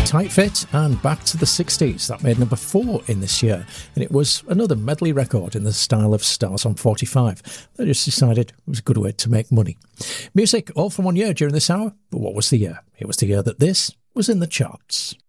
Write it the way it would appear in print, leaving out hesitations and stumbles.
Tight Fit and Back to the 60s. That made number 4 in this year, and it was another medley record in the style of Stars on 45. They just decided it was a good way to make money. Music all from one year during this hour, but what was the year? It was the year that this was in the charts.